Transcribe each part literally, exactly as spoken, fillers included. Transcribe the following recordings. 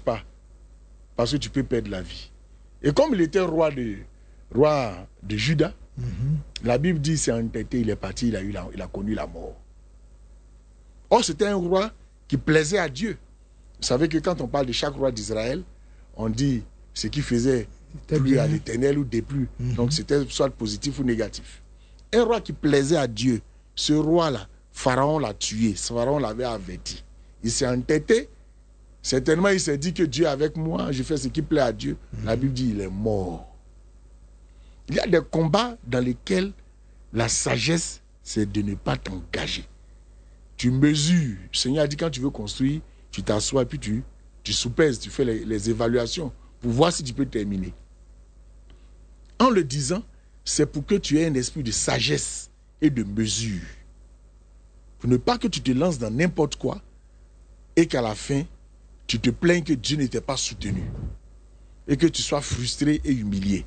pas, parce que tu peux perdre la vie. Et comme il était roi de, roi de Juda, mm-hmm. la Bible dit, c'est entêté, il est parti, il a, eu la, il a connu la mort. Or, c'était un roi qui plaisait à Dieu. Vous savez que quand on parle de chaque roi d'Israël, on dit ce qui faisait plu à l'Éternel ou déplu. Mm-hmm. Donc, c'était soit positif ou négatif. Un roi qui plaisait à Dieu, ce roi-là, Pharaon l'a tué, Pharaon l'avait averti. Il s'est entêté. Certainement, il s'est dit que Dieu est avec moi, je fais ce qui plaît à Dieu. Mm-hmm. La Bible dit il est mort. Il y a des combats dans lesquels la sagesse, c'est de ne pas t'engager. Tu mesures. Le Seigneur a dit quand tu veux construire, tu t'assois et puis tu, tu soupèses, tu fais les, les évaluations pour voir si tu peux terminer. En le disant, c'est pour que tu aies un esprit de sagesse et de mesure. Pour ne pas que tu te lances dans n'importe quoi et qu'à la fin, tu te plains que Dieu n'était pas soutenu et que tu sois frustré et humilié.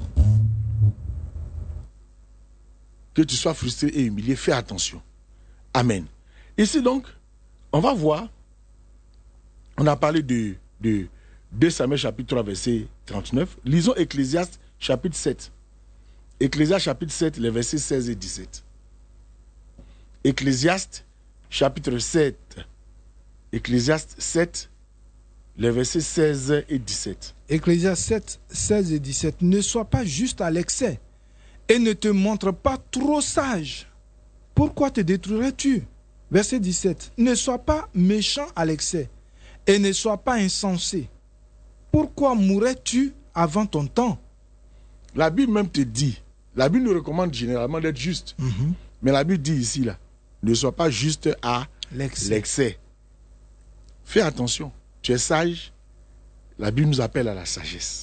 Que tu sois frustré et humilié, fais attention. Amen. Ici donc, on va voir, on a parlé de, de deux Samuel chapitre trois verset trente-neuf. Lisons Ecclésiaste chapitre sept. Ecclésiaste chapitre sept, les versets seize et dix-sept. Ecclésiaste chapitre sept. Ecclésiaste sept, les versets seize et dix-sept. Ecclésiaste sept, seize et dix-sept. Ne sois pas juste à l'excès et ne te montre pas trop sage. Pourquoi te détruirais-tu? Verset dix-sept. Ne sois pas méchant à l'excès et ne sois pas insensé. Pourquoi mourrais-tu avant ton temps? La Bible même te dit, la Bible nous recommande généralement d'être juste. Mm-hmm. Mais la Bible dit ici, là, ne sois pas juste à l'excès. l'excès. Fais attention. Tu es sage. La Bible nous appelle à la sagesse.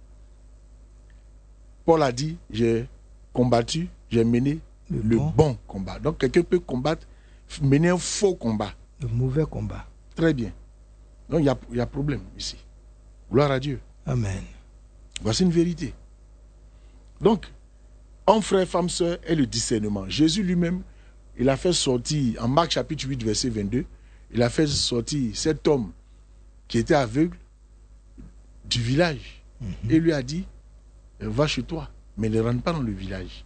Paul a dit, j'ai combattu, j'ai mené le, le bon. bon combat. Donc quelqu'un peut combattre, mener un faux combat. Le mauvais combat. Très bien. Donc il y a, y a problème ici. Gloire à Dieu. Amen. Voici une vérité. Donc, homme, frère, femme, sœur, est le discernement. Jésus lui-même, il a fait sortir, en Marc chapitre huit, verset vingt-deux, il a fait sortir cet homme qui était aveugle du village. Mm-hmm. Et lui a dit, va chez toi, mais ne rentre pas dans le village.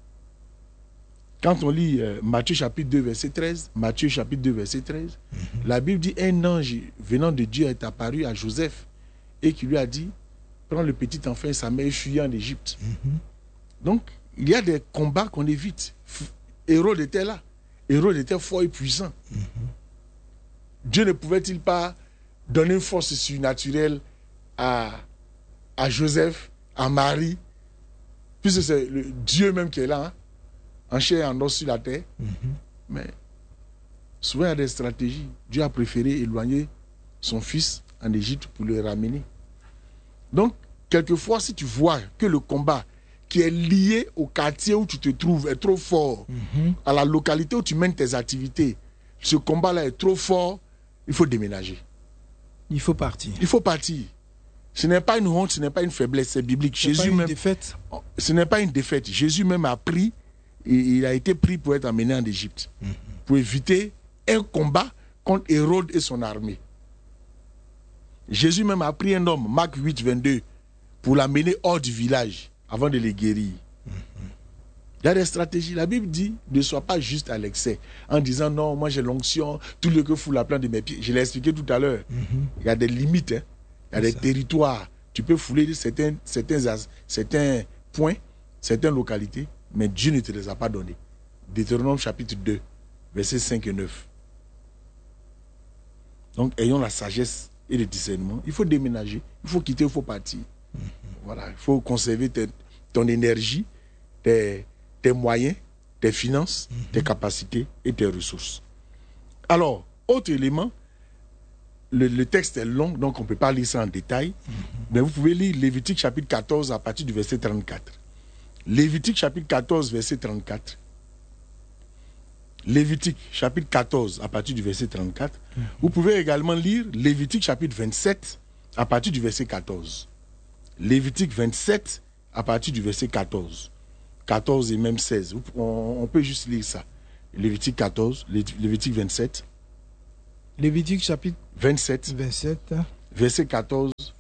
Quand on lit euh, Matthieu chapitre deux, verset treize, Matthieu chapitre deux, verset treize, mm-hmm. la Bible dit, un ange venant de Dieu est apparu à Joseph et qui lui a dit, prends le petit enfant et sa mère et fuis en Égypte. Mm-hmm. Donc, il y a des combats qu'on évite. Hérode était là. Hérode était fort et puissant. Mm-hmm. Dieu ne pouvait-il pas donner une force surnaturelle à, à Joseph, à Marie, puisque c'est le Dieu même qui est là, hein, en chair et en os sur la terre. Mm-hmm. Mais souvent il y a des stratégies. Dieu a préféré éloigner son fils en Égypte pour le ramener. Donc, quelquefois, si tu vois que le combat qui est lié au quartier où tu te trouves est trop fort, mm-hmm. à la localité où tu mènes tes activités, ce combat-là est trop fort, il faut déménager. Il faut partir. Il faut partir. Ce n'est pas une honte, ce n'est pas une faiblesse, c'est biblique. C'est Jésus pas une même, défaite. Ce n'est pas une défaite. Jésus même a pris, et il a été pris pour être emmené en Égypte, mm-hmm. pour éviter un combat contre Hérode et son armée. Jésus même a pris un homme, Marc huit, vingt-deux, pour l'amener hors du village avant de les guérir. Mm-hmm. Il y a des stratégies. La Bible dit ne sois pas juste à l'excès en disant non, moi j'ai l'onction, tout le que fout la plante de mes pieds. Je l'ai expliqué tout à l'heure. Mm-hmm. Il y a des limites, hein. Il y a des ça. territoires. Tu peux fouler certains, certains, certains points, certaines localités, mais Dieu ne te les a pas donnés. Deutéronome chapitre deux, versets cinq et neuf. Donc ayons la sagesse et le discernement. Il faut déménager, il faut quitter, il faut partir. Mm-hmm. Voilà, il faut conserver tes, ton énergie, tes, tes moyens, tes finances, mm-hmm. tes capacités et tes ressources. Alors, autre élément, le, le texte est long, donc on ne peut pas lire ça en détail, mm-hmm. mais vous pouvez lire Lévitique chapitre quatorze à partir du verset trente-quatre. Lévitique chapitre quatorze, verset trente-quatre. Lévitique chapitre quatorze à partir du verset trente-quatre. Mm-hmm. Vous pouvez également lire Lévitique chapitre vingt-sept à partir du verset quatorze. Lévitique vingt-sept à partir du verset quatorze. quatorze et même seize. On, on peut juste lire ça. Lévitique quatorze, Lévitique vingt-sept. Lévitique chapitre vingt-sept. vingt-sept. Verset quatorze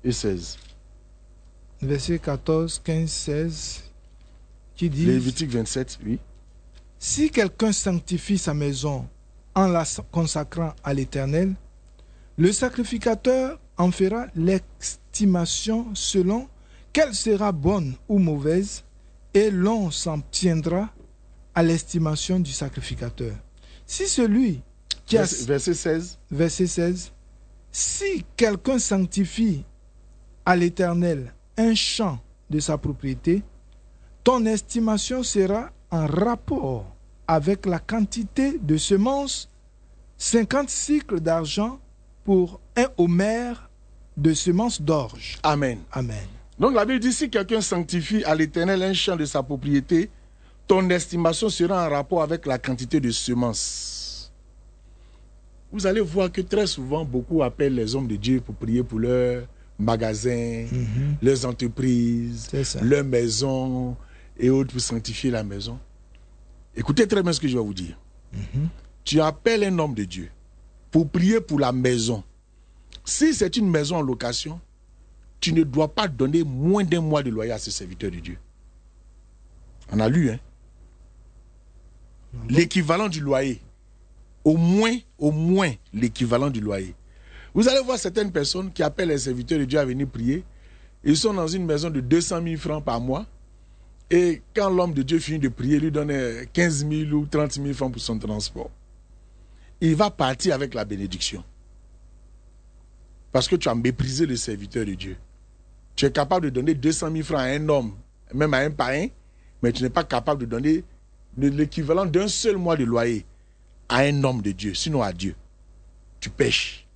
et seize. Verset quatorze, quinze, seize, qui dit... Lévitique vingt-sept, oui. Si quelqu'un sanctifie sa maison en la consacrant à l'Éternel, le sacrificateur en fera l'estimation selon qu'elle sera bonne ou mauvaise, et l'on s'en tiendra à l'estimation du sacrificateur. Si celui qui a... Verset seize. Verset seize. Si quelqu'un sanctifie à l'Éternel un champ de sa propriété, ton estimation sera en rapport avec la quantité de semences, cinquante cycles d'argent pour un homère de semences d'orge. Amen. Amen. Donc la Bible dit, si quelqu'un sanctifie à l'Éternel un champ de sa propriété, ton estimation sera en rapport avec la quantité de semences. Vous allez voir que très souvent, beaucoup appellent les hommes de Dieu pour prier pour leurs magasins, mm-hmm. leurs entreprises, leurs maisons et autres pour sanctifier la maison. Écoutez très bien ce que je vais vous dire. Mm-hmm. Tu appelles un homme de Dieu pour prier pour la maison. Si c'est une maison en location, tu ne dois pas donner moins d'un mois de loyer à ce serviteur de Dieu. On a lu, hein? L'équivalent du loyer. Au moins, au moins l'équivalent du loyer. Vous allez voir certaines personnes qui appellent les serviteurs de Dieu à venir prier. Ils sont dans une maison de deux cent mille francs par mois. Et quand l'homme de Dieu finit de prier, il lui donne quinze mille ou trente mille francs pour son transport. Il va partir avec la bénédiction. Parce que tu as méprisé le serviteur de Dieu. Tu es capable de donner deux cent mille francs à un homme, même à un païen, mais tu n'es pas capable de donner l'équivalent d'un seul mois de loyer à un homme de Dieu, sinon à Dieu. Tu pèches.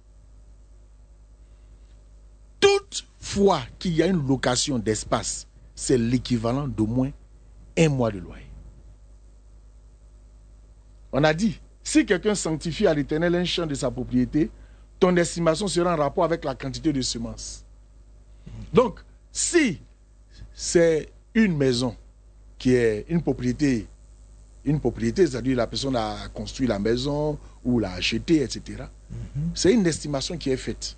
Toute fois qu'il y a une location d'espace, c'est l'équivalent d'au moins un mois de loyer. On a dit, si quelqu'un sanctifie à l'Éternel un champ de sa propriété, ton estimation sera en rapport avec la quantité de semences. Donc, si c'est une maison qui est une propriété, une propriété, c'est-à-dire la personne a construit la maison ou l'a achetée, et cetera, mm-hmm. c'est une estimation qui est faite.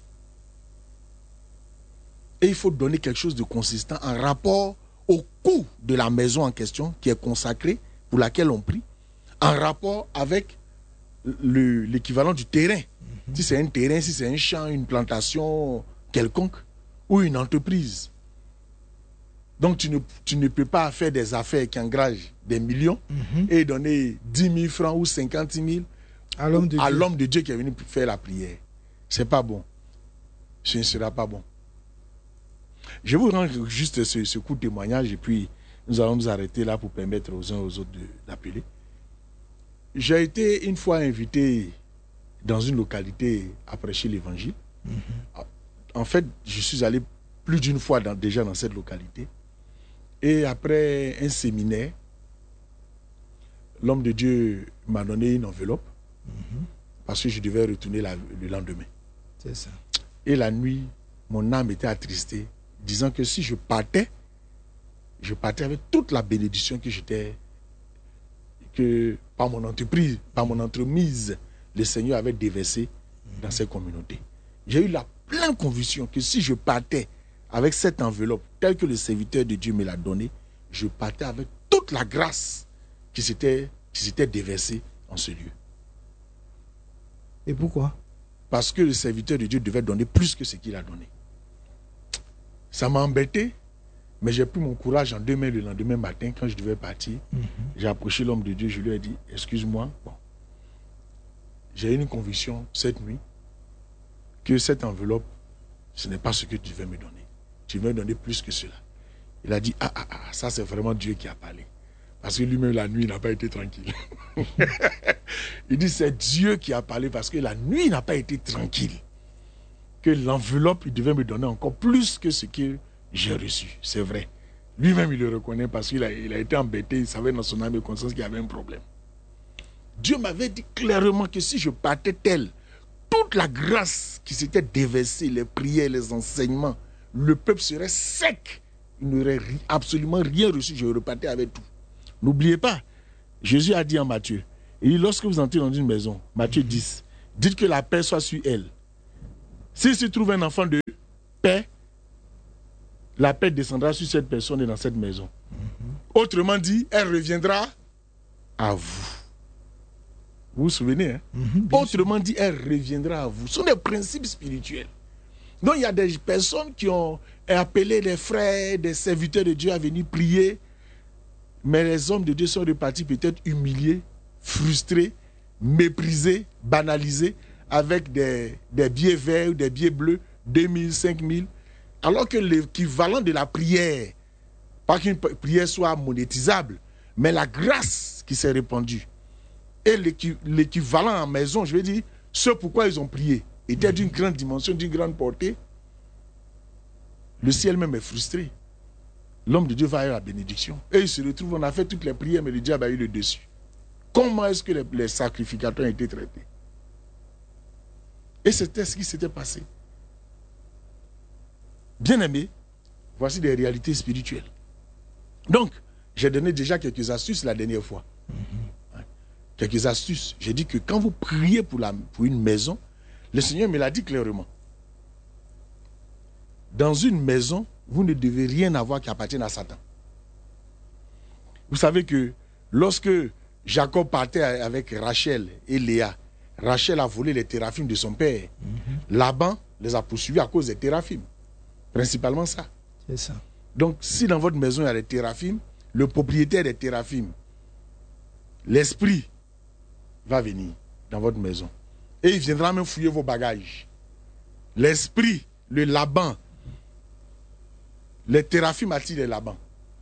Et il faut donner quelque chose de consistant en rapport au coût de la maison en question qui est consacrée, pour laquelle on prie, en rapport avec le, l'équivalent du terrain. Mm-hmm. Si c'est un terrain, si c'est un champ, une plantation quelconque, ou une entreprise. Donc tu ne, tu ne peux pas faire des affaires qui engagent des millions mm-hmm. et donner dix mille francs ou cinquante mille à l'homme de, à l'homme de Dieu qui est venu faire la prière. C'est pas bon. Ce ne sera pas bon. Je vous rends juste ce, ce coup de témoignage et puis nous allons nous arrêter là pour permettre aux uns aux autres de, d'appeler. J'ai été une fois invité dans une localité à prêcher l'évangile. Mm-hmm. En fait, je suis allé plus d'une fois dans, déjà dans cette localité. Et après un séminaire, l'homme de Dieu m'a donné une enveloppe mm-hmm. parce que je devais retourner la, le lendemain. C'est ça. Et la nuit, mon âme était attristée, disant que si je partais, je partais avec toute la bénédiction que j'étais, que par mon entreprise, par mon entremise, le Seigneur avait déversé mm-hmm. dans ces communautés. J'ai eu la pleine conviction que si je partais avec cette enveloppe, telle que le serviteur de Dieu me l'a donnée, je partais avec toute la grâce qui s'était, qui s'était déversée en ce lieu. Et pourquoi? Parce que le serviteur de Dieu devait donner plus que ce qu'il a donné. Ça m'a embêté, mais j'ai pris mon courage en deux mains le lendemain matin, quand je devais partir. Mm-hmm. J'ai approché l'homme de Dieu, je lui ai dit, excuse-moi, bon, j'ai eu une conviction cette nuit, que cette enveloppe, ce n'est pas ce que tu veux me donner. Tu veux me donner plus que cela. Il a dit, ah, ah, ah, ça c'est vraiment Dieu qui a parlé. Parce que lui-même, la nuit, il n'a pas été tranquille. Il dit, c'est Dieu qui a parlé parce que la nuit n'a pas été tranquille. Que l'enveloppe, il devait me donner encore plus que ce que j'ai reçu. C'est vrai. Lui-même, il le reconnaît parce qu'il a, il a été embêté. Il savait dans son âme et conscience qu'il y avait un problème. Dieu m'avait dit clairement que si je partais tel, toute la grâce qui s'était déversée, les prières, les enseignements, le peuple serait sec. Il n'aurait absolument rien reçu. Je repartais avec tout. N'oubliez pas, Jésus a dit en Matthieu, et lorsque vous entrez dans une maison, Matthieu dix, dites que la paix soit sur elle. S'il se trouve un enfant de paix, la paix descendra sur cette personne et dans cette maison. Mm-hmm. Autrement dit, elle reviendra à vous. Vous vous souvenez, hein? Mm-hmm, Autrement sûr. dit, elle reviendra à vous. Ce sont des principes spirituels. Donc il y a des personnes qui ont appelé des frères, des serviteurs de Dieu à venir prier, mais les hommes de Dieu sont repartis peut-être humiliés, frustrés, méprisés, banalisés, avec des, des billets verts ou des billets bleus, deux mille, cinq mille, alors que l'équivalent de la prière, pas qu'une prière soit monétisable, mais la grâce qui s'est répandue, et l'équivalent en maison, je veux dire, ce pourquoi ils ont prié, était d'une grande dimension, d'une grande portée. Le ciel même est frustré. L'homme de Dieu va avoir la bénédiction. Et il se retrouve, on a fait toutes les prières, mais le diable a eu le dessus. Comment est-ce que les, les sacrificateurs ont été traités? Et c'était ce qui s'était passé. Bien-aimés, voici des réalités spirituelles. Donc, j'ai donné déjà quelques astuces la dernière fois. Mm-hmm. Quelques astuces. J'ai dit que quand vous priez pour, la, pour une maison, le Seigneur me l'a dit clairement. Dans une maison, vous ne devez rien avoir qui appartienne à Satan. Vous savez que lorsque Jacob partait avec Rachel et Léa, Rachel a volé les téraphimes de son père. Mm-hmm. Laban les a poursuivis à cause des téraphimes. Principalement ça. C'est ça. Donc, si dans votre maison il y a des téraphimes, le propriétaire des téraphimes, l'esprit va venir dans votre maison. Et il viendra même fouiller vos bagages. L'esprit, le Laban, les téraphimes attirent les Laban.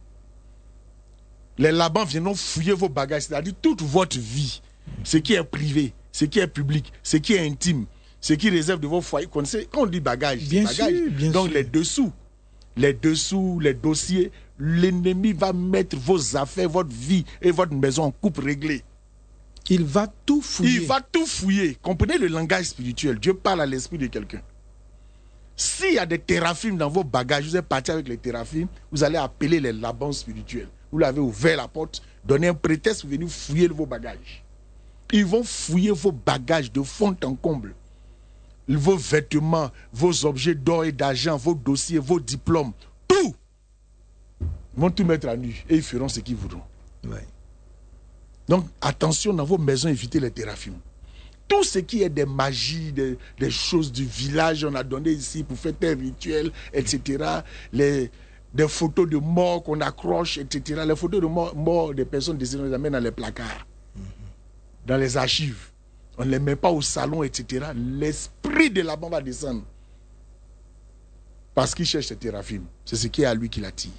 Les Laban viendront fouiller vos bagages, c'est-à-dire toute votre vie, ce qui est privé, ce qui est public, ce qui est intime, ce qui réserve de vos foyers. Quand on dit bagages, bien bagages. Sûr, bien donc sûr. les dessous, les dessous, les dossiers, l'ennemi va mettre vos affaires, votre vie et votre maison en coupe réglée. Il va tout fouiller. Il va tout fouiller. Comprenez le langage spirituel. Dieu parle à l'esprit de quelqu'un. S'il y a des téraphimes dans vos bagages, vous êtes parti avec les téraphimes, vous allez appeler les labans spirituels. Vous l'avez ouvert la porte, donné un prétexte pour venir fouiller vos bagages. Ils vont fouiller vos bagages de fond en comble. Vos vêtements, vos objets d'or et d'argent, vos dossiers, vos diplômes, tout. Ils vont tout mettre à nu et ils feront ce qu'ils voudront. Ouais. Donc, attention dans vos maisons, évitez les téraphimes. Tout ce qui est des magies, des, des choses du village, on a donné ici pour faire des rituels, et cetera. Les, des photos de morts qu'on accroche, et cetera. Les photos de morts mort des personnes décédées, on les amène dans les placards, mm-hmm. dans les archives. On ne les met pas au salon, et cetera. L'esprit de là-bas va descendre. Parce qu'il cherche ces téraphimes. C'est ce qui est à lui qui l'attire.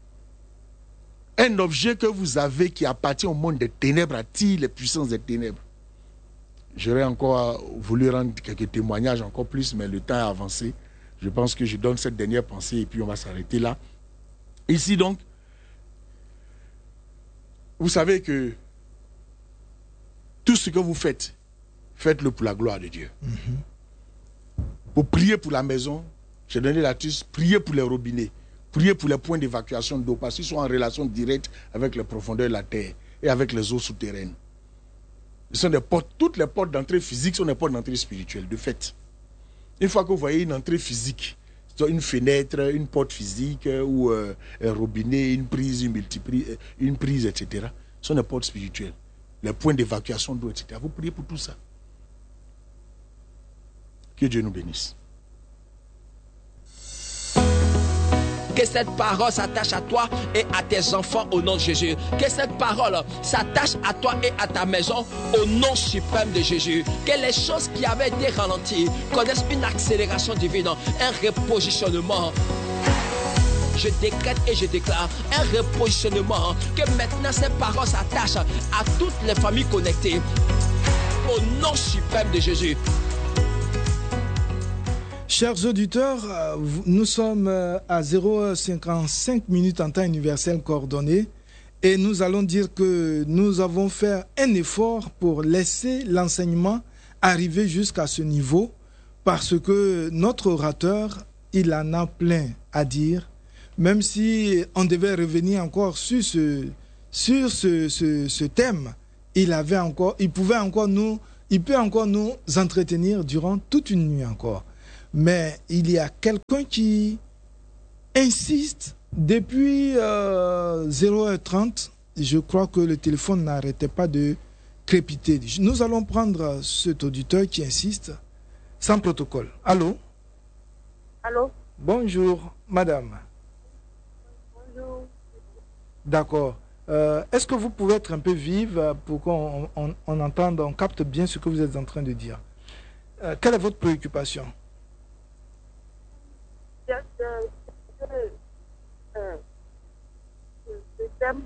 Un objet que vous avez qui appartient au monde des ténèbres attire les puissances des ténèbres. J'aurais encore voulu rendre quelques témoignages encore plus, mais le temps est avancé. Je pense que je donne cette dernière pensée et puis on va s'arrêter là. Ici donc, vous savez que tout ce que vous faites, faites-le pour la gloire de Dieu. Mm-hmm. Pour prier pour la maison, j'ai donné l'astuce, priez pour les robinets. Priez pour les points d'évacuation d'eau parce qu'ils sont en relation directe avec les profondeurs de la terre et avec les eaux souterraines. Ce sont des portes, toutes les portes d'entrée physique sont des portes d'entrée spirituelle, de fait. Une fois que vous voyez une entrée physique, une fenêtre, une porte physique ou euh, un robinet, une prise, une multiprise, une prise, et cetera, ce sont des portes spirituelles. Les points d'évacuation d'eau, et cetera. Vous priez pour tout ça. Que Dieu nous bénisse. Que cette parole s'attache à toi et à tes enfants au nom de Jésus. Que cette parole s'attache à toi et à ta maison au nom suprême de Jésus. Que les choses qui avaient été ralenties connaissent une accélération divine, un repositionnement. Je décrète et je déclare un repositionnement. Que maintenant ces paroles s'attachent à toutes les familles connectées au nom suprême de Jésus. Chers auditeurs, nous sommes à zéro heure cinquante-cinq minutes en temps universel coordonné et nous allons dire que nous avons fait un effort pour laisser l'enseignement arriver jusqu'à ce niveau parce que notre orateur, il en a plein à dire, même si on devait revenir encore sur ce, sur ce, ce, ce thème, il avait encore, il pouvait encore nous, il peut encore nous entretenir durant toute une nuit encore. Mais il y a quelqu'un qui insiste depuis euh, zéro heure trente. Je crois que le téléphone n'arrêtait pas de crépiter. Nous allons prendre cet auditeur qui insiste sans protocole. Allô? Allô? Bonjour, madame. Bonjour. D'accord. Euh, est-ce que vous pouvez être un peu vive pour qu'on on, on entende, on capte bien ce que vous êtes en train de dire? Euh, quelle est votre préoccupation? Je, je, je, euh, je, je t'aime.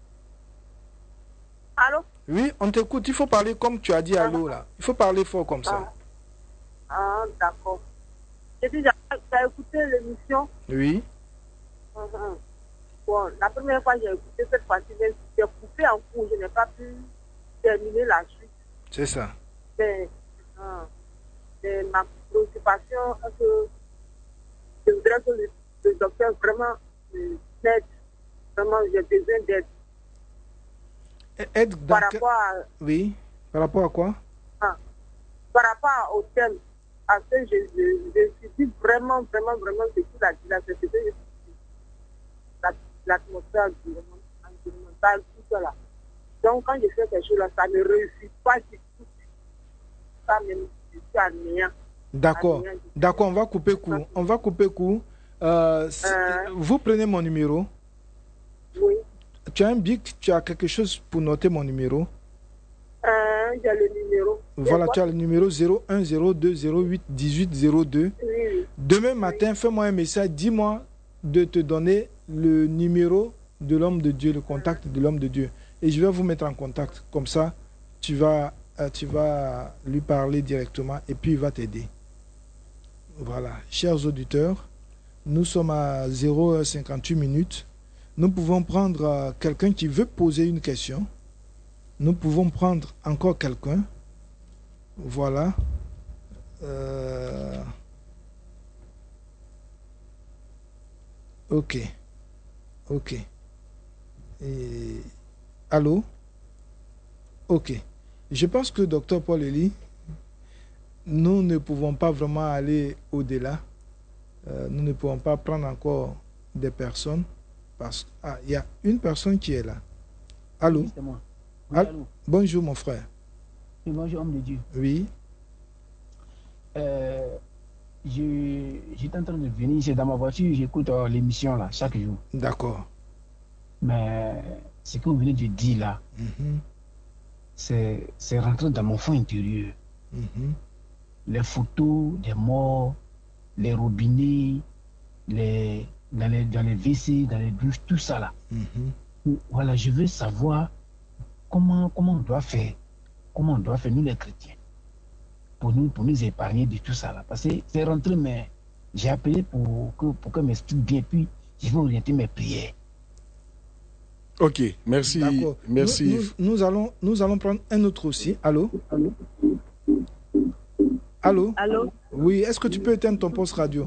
Allô? Oui, on t'écoute. Il faut parler comme tu as dit allô là. Il faut parler fort comme ça. Ah, ah d'accord. J'ai dit, j'ai écouté l'émission. Oui. Uh-huh. Bon, la première fois que j'ai écouté cette fois-ci, j'ai coupé en cours. Je n'ai pas pu terminer la suite. C'est ça. Mais, uh, mais ma préoccupation est que je voudrais que le, le docteur vraiment m'aide. Vraiment, j'ai besoin d'aide. Aide dans Par que... rapport à... Oui. Par rapport à quoi? Ah, par rapport au thème, à ce que je, je, je suis vraiment, vraiment, vraiment ce qu'il a dit là, c'est ce que je suis l'atmosphère environnementale, tout ça là. Donc quand je fais quelque chose là, ça ne réussit pas du tout. Ça me je suis à néant. D'accord. D'accord, on va couper court. On va couper court. Euh, euh, vous prenez mon numéro. Oui. Tu as un bic, tu as quelque chose pour noter mon numéro? Euh, j'ai le numéro. Voilà, tu as le numéro zéro un zéro deux zéro huit dix-huit zéro deux. Oui, oui. Demain matin, oui. Fais-moi un message, dis-moi de te donner le numéro de l'homme de Dieu, le contact de l'homme de Dieu. Et je vais vous mettre en contact. Comme ça, tu vas, euh, tu vas lui parler directement et puis il va t'aider. Voilà. Chers auditeurs, nous sommes à zéro heure cinquante-huit minutes. Nous pouvons prendre euh, quelqu'un qui veut poser une question. Nous pouvons prendre encore quelqu'un. Voilà. Euh... Ok. Ok. Et... Allô? Ok. Je pense que docteur Paul Elie, nous ne pouvons pas vraiment aller au-delà. Euh, nous ne pouvons pas prendre encore des personnes. Parce qu'il ah, y a une personne qui est là. Allô? Oui, c'est moi. Oui, allô? Allô? Bonjour mon frère. Oui, bonjour homme de Dieu. Oui. Euh, je, j'étais en train de venir, c'est dans ma voiture, j'écoute euh, l'émission là, chaque jour. D'accord. Mais ce que vous venez de dire là, mm-hmm. c'est, c'est rentré dans mon fond intérieur. Mm-hmm. Les photos des morts, les robinets, les, dans, les, dans les W C, dans les douches, tout ça là. Mm-hmm. Voilà, je veux savoir comment, comment on doit faire, comment on doit faire, nous les chrétiens, pour nous, pour nous épargner de tout ça là. Parce que c'est rentré, mais j'ai appelé pour que, pour que m'explique bien, puis je vais orienter mes prières. Ok, merci. D'accord. Merci. Nous, nous, nous, allons, nous allons prendre un autre aussi. Allô? Allô? Allô? Allô? Oui, est-ce que tu peux éteindre ton poste radio?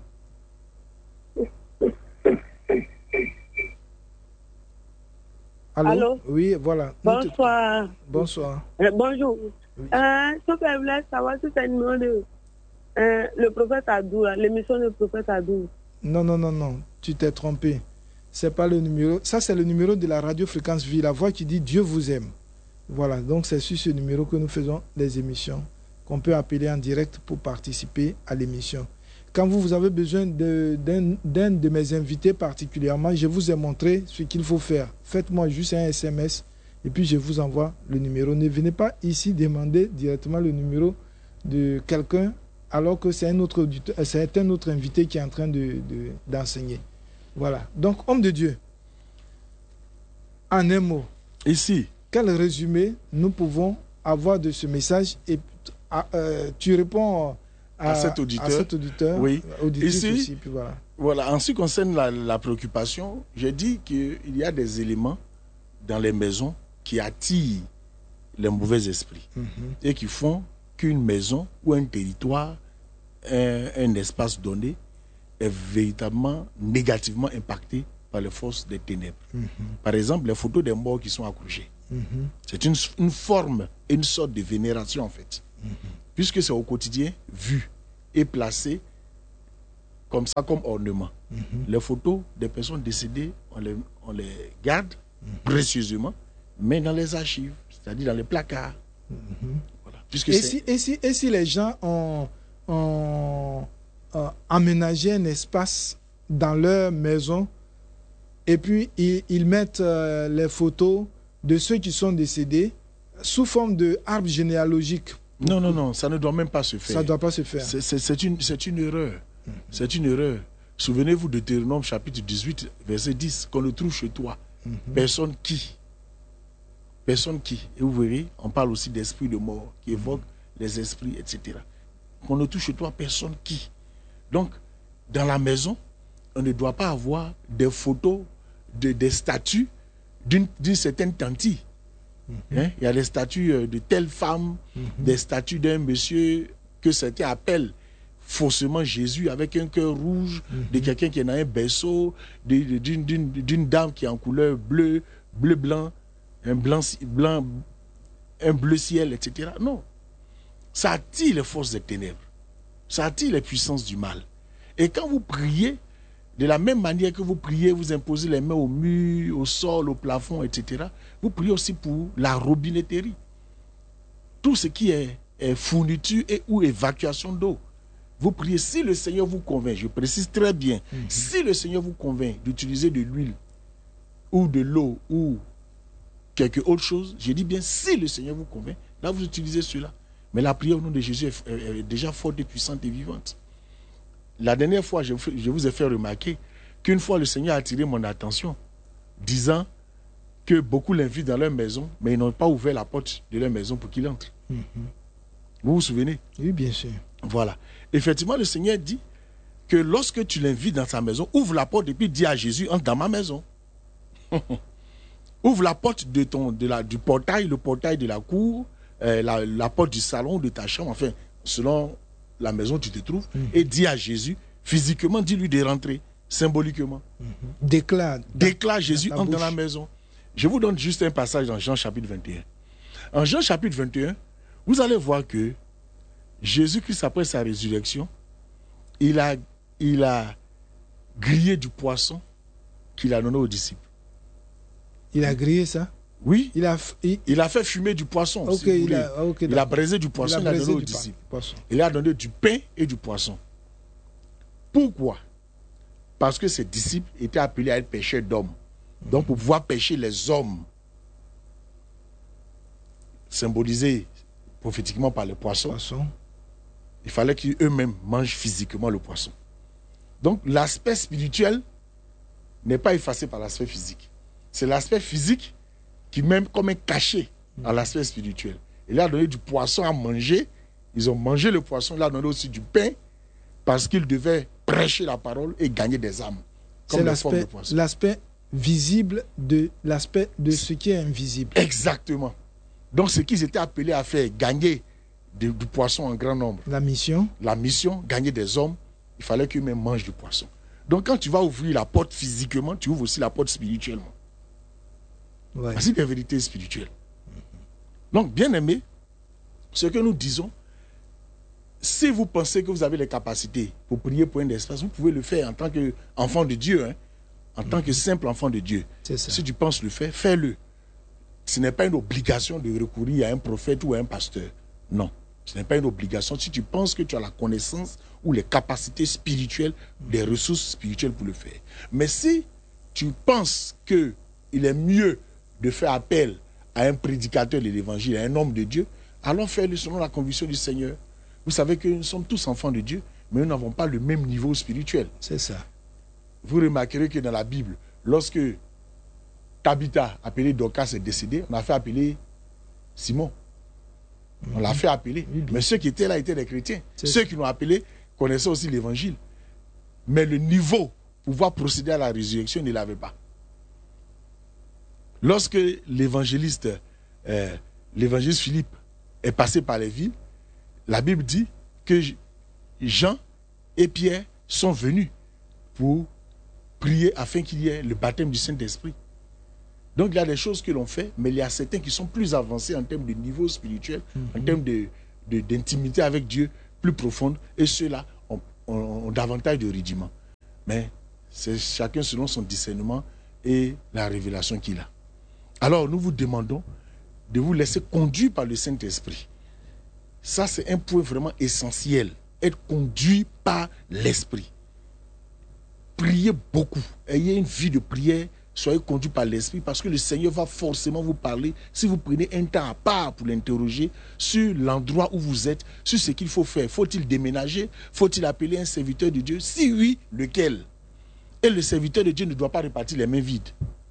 Allô? Allô? Oui, voilà. Bonsoir. Bonsoir. Euh, bonjour. Oui. Euh, sauf que je voulais savoir si c'est le numéro de euh, le prophète Adou, l'émission du prophète Adou. Non, non, non, non. Tu t'es trompé. C'est pas le numéro. Ça, c'est le numéro de la radio Fréquence Vie, la voix qui dit Dieu vous aime. Voilà. Donc, c'est sur ce numéro que nous faisons les émissions, qu'on peut appeler en direct pour participer à l'émission. Quand vous, vous avez besoin de, d'un, d'un de mes invités particulièrement, je vous ai montré ce qu'il faut faire. Faites-moi juste un S M S et puis je vous envoie le numéro. Ne venez pas ici demander directement le numéro de quelqu'un alors que c'est un autre, auditeur, c'est un autre invité qui est en train de, de, d'enseigner. Voilà. Donc, homme de Dieu, en un mot, ici, quel résumé nous pouvons avoir de ce message? Et euh, tu réponds à, à, cet auditeur. à cet auditeur. Oui. Ici, aussi, puis voilà. Voilà. En ce qui concerne la, la préoccupation, j'ai dit qu'il y a des éléments dans les maisons qui attirent les mauvais esprits mm-hmm. et qui font qu'une maison ou un territoire, un, un espace donné, est véritablement négativement impacté par les forces des ténèbres. Mm-hmm. Par exemple, les photos des morts qui sont accrochées. Mm-hmm. C'est une, une forme, une sorte de vénération en fait. Mm-hmm. Puisque c'est au quotidien vu et placé comme ça, comme ornement. Mhm. Les photos des personnes décédées, on les, on les garde Mhm. précieusement, mais dans les archives, c'est-à-dire dans les placards. Mhm. Voilà. Puisque Et c'est- si, et, si, et si les gens ont, ont, euh, aménagé un espace dans leur maison et puis ils, ils mettent euh, les photos de ceux qui sont décédés sous forme de arbre généalogique, Non, non, non, ça ne doit même pas se faire. ça ne doit pas se faire. C'est- C'est c'est une, c'est une erreur. C'est une erreur. Souvenez-vous de Deutéronome chapitre dix-huit, verset dix, qu'on le trouve chez toi. Mhm. Personne qui. Personne qui. Et vous verrez, on parle aussi d'esprit de mort qui évoque les esprits, et cetera. Qu'on ne touche chez toi personne qui. Donc, dans la maison, on ne doit pas avoir des photos, de, des statues d'une d'une certaine tante. Hein? Il y a des statues euh, de telle femme, des statues d'un monsieur que certains appellent faussement Jésus avec un cœur rouge, de quelqu'un qui est dans un berceau, de- de- d'une d'une- d'une dame qui est en couleur bleu, bleu-blanc, un blanc, blanc, un bleu ciel, et cetera. Non. Ça attire les forces des ténèbres. Ça attire les puissances du mal. Et quand vous priez, de la même manière que vous priez, vous imposez les mains au mur, au sol, au plafond, et cetera, vous priez aussi pour la robinetterie. Tout ce qui est, est fourniture et ou évacuation d'eau. Vous priez, si le Seigneur vous convainc, je précise très bien, si le Seigneur vous convainc d'utiliser de l'huile ou de l'eau ou quelque autre chose, je dis bien, si le Seigneur vous convainc, là vous utilisez cela. Mais la prière au nom de Jésus est, est- est déjà forte et puissante et vivante. La dernière fois, je, vous- je vous ai fait remarquer qu'une fois le Seigneur a attiré mon attention, disant que beaucoup l'invitent dans leur maison, mais ils n'ont pas ouvert la porte de leur maison pour qu'il entre. Mhm. Vous vous souvenez? Oui, bien sûr. Voilà. Effectivement, le Seigneur dit que lorsque tu l'invites dans sa maison, ouvre la porte et puis dis à Jésus, entre dans ma maison. Ouvre la porte de ton, de la, du portail, le portail de la cour, euh, la, la porte du salon, de ta chambre, enfin, selon la maison où tu te trouves, Mhm. et dis à Jésus, physiquement, dis-lui de rentrer, symboliquement. Déclare. Déclare Jésus, ta entre dans la bouche. maison. Je vous donne juste un passage dans Jean chapitre vingt et un. En Jean chapitre vingt et un, vous allez voir que Jésus-Christ, après sa résurrection, il a, il a grillé du poisson qu'il a donné aux disciples. Il a grillé ça. Oui, Il a, f- il, il a fait fumer du poisson. ok, si vous il voulez. a, ok, il a d'accord. braisé du poisson, il a, braisé donné aux du pa- disciples. poisson. Il a donné du pain et du poisson. Pourquoi? Parce que ses disciples étaient appelés à être pêcheurs d'hommes. Donc, pour pouvoir pêcher les hommes, symbolisés prophétiquement par les poissons, Poisson. il fallait qu'eux-mêmes mangent physiquement le poisson. Donc, l'aspect spirituel n'est pas effacé par l'aspect physique. C'est l'aspect physique qui, même comme un cachet à l'aspect spirituel. Il a donné du poisson à manger. Ils ont mangé le poisson. Il a donné aussi du pain parce qu'ils devaient prêcher la parole et gagner des âmes. C'est Comme les formes de l'aspect, poisson. l'aspect visible de l'aspect de ce qui est invisible. Exactement. Donc, ce qu'ils étaient appelés à faire, gagner de- du poisson en grand nombre. La mission. La mission, gagner des hommes, il fallait qu'eux-mêmes mangent du poisson. Donc, quand tu vas ouvrir la porte physiquement, tu ouvres aussi la porte spirituellement. Ouais. C'est des vérités spirituelles. Donc, bien aimé, ce que nous disons, si vous pensez que vous avez les capacités pour prier pour un espace, vous pouvez le faire en tant qu'enfant de Dieu, hein, en tant que simple enfant de Dieu. C'est ça. Si tu penses le faire, fais-le. Ce n'est pas une obligation de recourir à un prophète ou à un pasteur. Non, ce n'est pas une obligation. Si tu penses que tu as la connaissance ou les capacités spirituelles, les ressources spirituelles pour le faire. Mais si tu penses qu'il est mieux de faire appel à un prédicateur de l'évangile, à un homme de Dieu, alors fais-le selon la conviction du Seigneur. Vous savez que nous sommes tous enfants de Dieu, mais nous n'avons pas le même niveau spirituel. C'est ça. Vous remarquerez que dans la Bible, lorsque Tabitha, appelée Dorcas, est décédée, on a fait appeler Simon. On l'a fait appeler. Oui, bien Mais ceux qui étaient là étaient des chrétiens. C'est Ceux qui l'ont appelé connaissaient aussi l'évangile. Mais le niveau pour pouvoir procéder à la résurrection, ils ne l'avaient pas. Lorsque l'évangéliste, euh, l'évangéliste Philippe est passé par les villes, la Bible dit que Jean et Pierre sont venus pour prier afin qu'il y ait le baptême du Saint-Esprit. Donc il y a des choses que l'on fait, mais il y a certains qui sont plus avancés en termes de niveau spirituel, mm-hmm. en termes de, de, d'intimité avec Dieu plus profonde, et ceux-là, on, ont, ont davantage de rudiments. Mais c'est chacun selon son discernement et la révélation qu'il a. Alors, nous vous demandons de vous laisser conduire par le Saint-Esprit. Ça, c'est un point vraiment essentiel. Être conduit par l'Esprit. Priez beaucoup. Ayez une vie de prière. Soyez conduit par l'Esprit parce que le Seigneur va forcément vous parler si vous prenez un temps à part pour l'interroger sur l'endroit où vous êtes, sur ce qu'il faut faire. Faut-il déménager? Faut-il appeler un serviteur de Dieu? Si oui, lequel? Et le serviteur de Dieu ne doit pas repartir les mains vides.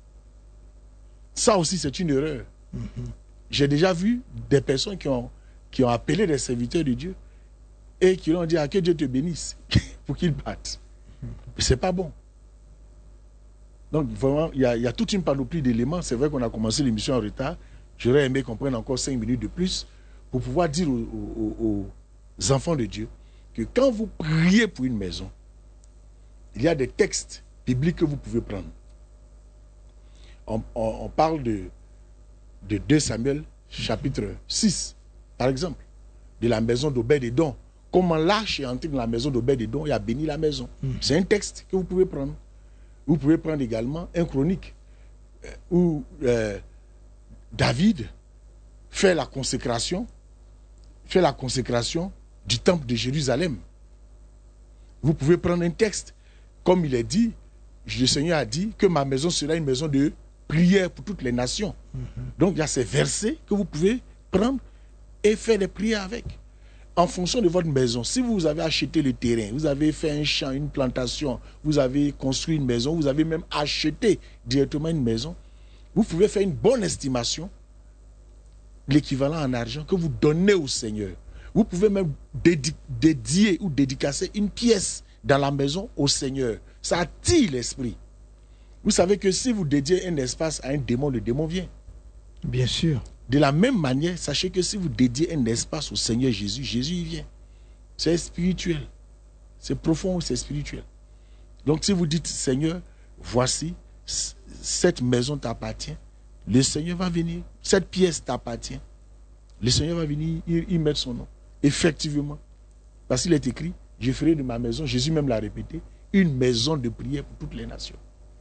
Ça aussi, c'est une erreur. Mm-hmm. J'ai déjà vu des personnes qui ont, qui ont appelé des serviteurs de Dieu et qui leur ont dit ah, que Dieu te bénisse pour qu'ils battent. Mm-hmm. C'est pas bon. Donc, vraiment, il y, y a toute une panoplie d'éléments. C'est vrai qu'on a commencé l'émission en retard. J'aurais aimé qu'on prenne encore cinq minutes de plus pour pouvoir dire aux, aux, aux enfants de Dieu que quand vous priez pour une maison, il y a des textes bibliques que vous pouvez prendre. On, on, on parle de, de deux Samuel, chapitre six, par exemple, de la maison d'Obed-Édom. Comment l'arche est entrée dans la maison d'Obed-Édom et a béni la maison. Mm. C'est un texte que vous pouvez prendre. Vous pouvez prendre également un chronique euh, où euh, David fait la consécration, fait la consécration du temple de Jérusalem. Vous pouvez prendre un texte, comme il est dit, le Seigneur a dit que ma maison sera une maison de prière pour toutes les nations. Mm-hmm. Donc il y a ces versets que vous pouvez prendre et faire des prières avec. En fonction de votre maison, si vous avez acheté le terrain, vous avez fait un champ, une plantation, vous avez construit une maison, vous avez même acheté directement une maison, vous pouvez faire une bonne estimation, l'équivalent en argent que vous donnez au Seigneur. Vous pouvez même dédi- dédier ou dédicacer une pièce dans la maison au Seigneur. Ça attire l'esprit. Vous savez que si vous dédiez un espace à un démon, le démon vient. Bien sûr. De la même manière, sachez que si vous dédiez un espace au Seigneur Jésus, Jésus y vient. C'est spirituel. C'est profond, c'est spirituel. Donc si vous dites, Seigneur, voici, cette maison t'appartient, le Seigneur va venir. Cette pièce t'appartient. Le Seigneur va venir y, y mettre son nom. Effectivement. Parce qu'il est écrit, je ferai de ma maison, Jésus même l'a répété, une maison de prière pour toutes les nations.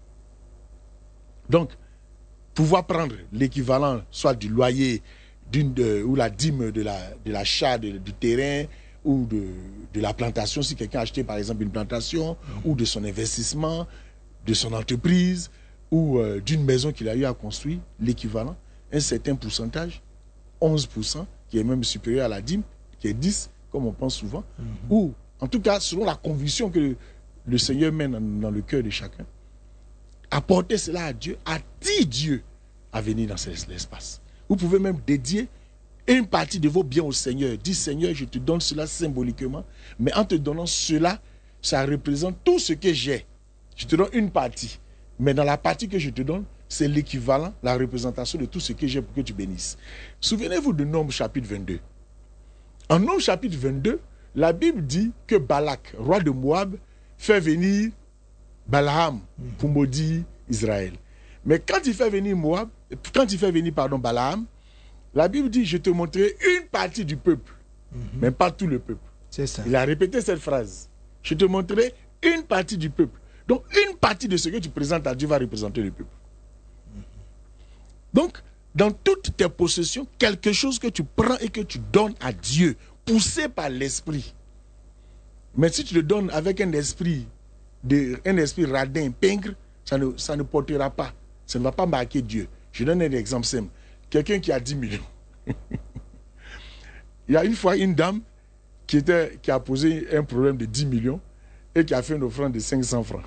Donc, pouvoir prendre l'équivalent soit du loyer d'une de, ou la dîme de la de l'achat de, du terrain ou de, de la plantation, si quelqu'un a acheté par exemple une plantation, mmh. ou de son investissement, de son entreprise ou euh, d'une maison qu'il a eu à construire, l'équivalent, un certain pourcentage, onze pour cent, qui est même supérieur à la dîme, qui est dix, comme on pense souvent, mmh. ou en tout cas selon la conviction que le, le Seigneur met dans, dans le cœur de chacun. Apporter cela à Dieu, attire Dieu à venir dans cet espace. Vous pouvez même dédier une partie de vos biens au Seigneur. Dis Seigneur, je te donne cela symboliquement, mais en te donnant cela, ça représente tout ce que j'ai. Je te donne une partie, mais dans la partie que je te donne, c'est l'équivalent, la représentation de tout ce que j'ai pour que tu bénisses. Souvenez-vous de Nombre chapitre vingt-deux. En Nombre chapitre vingt-deux, la Bible dit que Balak, roi de Moab, fait venir Balaam pour maudire Israël. Mais quand il fait venir Moab, quand il fait venir pardon, Balaam, la Bible dit, je te montrerai une partie du peuple, mm-hmm. mais pas tout le peuple. C'est ça. Il a répété cette phrase. Je te montrerai une partie du peuple. Donc, une partie de ce que tu présentes à Dieu va représenter le peuple. Mm-hmm. Donc, dans toutes tes possessions, quelque chose que tu prends et que tu donnes à Dieu, poussé par l'esprit. Mais si tu le donnes avec un esprit De, un esprit radin, pingre, ça ne, ça ne portera pas. Ça ne va pas marquer Dieu. Je donne un exemple simple. Quelqu'un qui a dix millions. Il y a une fois une dame qui, était, qui a posé un problème de dix millions et qui a fait une offrande de cinq cents francs.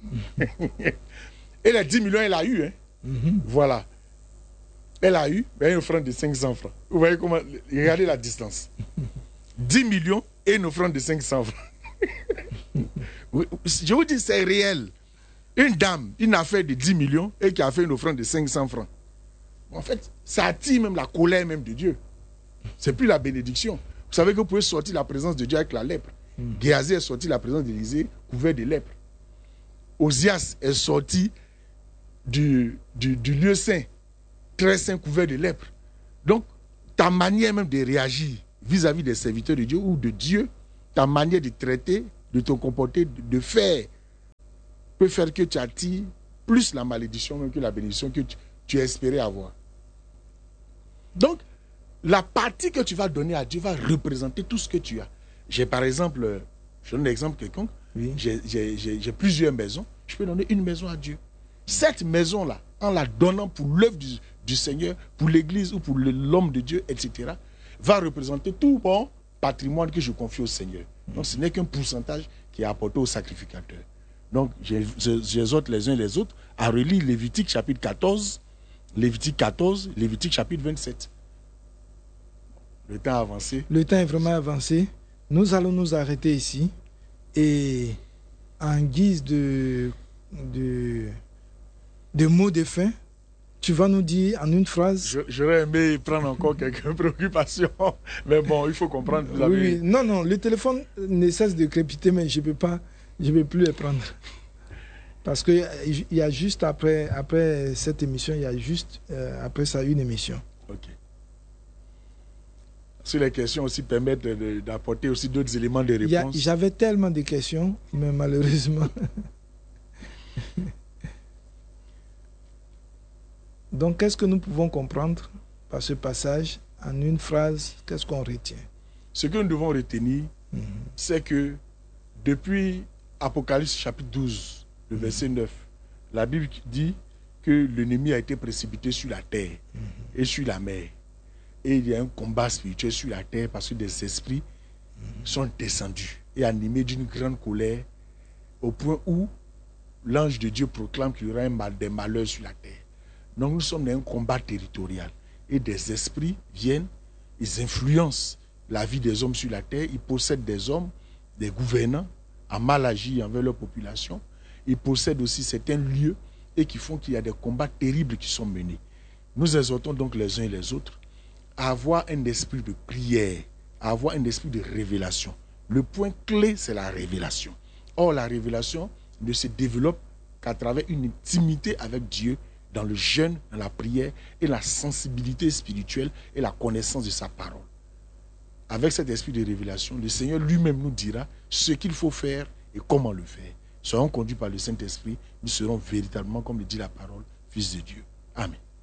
Et les dix millions, elle a eu. Hein? Mm-hmm. Voilà. Elle a eu une offrande de cinq cents francs. Vous voyez comment. Regardez la distance. dix millions et une offrande de cinq cents francs. Je vous dis, c'est réel. Une dame, une affaire de dix millions et qui a fait une offrande de cinq cents francs. En fait, ça attire même la colère même de Dieu. C'est plus la bénédiction. Vous savez que vous pouvez sortir la présence de Dieu avec la lèpre. Mm. Géasi est sorti la présence d'Élisée couvert de lèpre. Osias est sorti du, du, du lieu saint, très saint, couvert de lèpre. Donc, ta manière même de réagir vis-à-vis des serviteurs de Dieu ou de Dieu, ta manière de traiter de te comporter, de, de faire, peut faire que tu attires plus la malédiction même que la bénédiction que tu, tu espérais avoir. Donc, la partie que tu vas donner à Dieu va représenter tout ce que tu as. J'ai par exemple, je donne un exemple quelconque, oui. j'ai plusieurs maisons, je peux donner une maison à Dieu. Cette maison-là, en la donnant pour l'œuvre du, du Seigneur, pour l'Église ou pour l'homme de Dieu, et cetera, va représenter tout mon patrimoine que je confie au Seigneur. Donc ce n'est qu'un pourcentage qui est apporté au sacrificateur. Donc j'exhorte les uns et les autres à relire Lévitique chapitre quatorze, Lévitique quatorze, Lévitique chapitre vingt-sept. Le temps a avancé. Le temps est vraiment avancé. Nous allons nous arrêter ici. Et en guise de, de, de mots de fin, tu vas nous dire en une phrase. J'aurais aimé prendre encore quelques préoccupations. Mais bon, il faut comprendre. Vous avez... oui, non, non, le téléphone ne cesse de crépiter, mais je ne peux pas, je ne peux plus le prendre. Parce qu'il y a juste après, après cette émission, il y a juste euh, après ça une émission. Ok. Si les questions aussi permettent d'apporter aussi d'autres éléments de réponse. J'avais tellement de questions, mais malheureusement. Donc, qu'est-ce que nous pouvons comprendre par ce passage en une phrase? Qu'est-ce qu'on retient? Ce que nous devons retenir, mm-hmm. c'est que depuis Apocalypse chapitre douze, le verset mm-hmm. neuf, la Bible dit que l'ennemi a été précipité sur la terre mm-hmm. et sur la mer. Et il y a un combat spirituel sur la terre parce que des esprits mm-hmm. sont descendus et animés d'une grande colère au point où l'ange de Dieu proclame qu'il y aura un mal, des malheurs sur la terre. Donc nous sommes dans un combat territorial et des esprits viennent, ils influencent la vie des hommes sur la terre, ils possèdent des hommes, des gouvernants à mal agir envers leur population, ils possèdent aussi certains lieux et qui font qu'il y a des combats terribles qui sont menés. Nous exhortons donc les uns et les autres à avoir un esprit de prière, à avoir un esprit de révélation. Le point clé, c'est la révélation. Or, la révélation ne se développe qu'à travers une intimité avec Dieu, dans le jeûne, dans la prière et la sensibilité spirituelle et la connaissance de sa parole. Avec cet esprit de révélation, le Seigneur lui-même nous dira ce qu'il faut faire et comment le faire. Soyons conduits par le Saint-Esprit, nous serons véritablement, comme le dit la parole, fils de Dieu. Amen.